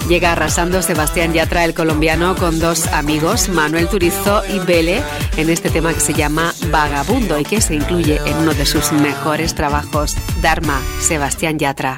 Llega arrasando Sebastián Yatra, el colombiano, con dos amigos, Manuel Turizo y Bele, en este tema que se llama Vagabundo y que se incluye en uno de sus mejores trabajos, Dharma, Sebastián Yatra.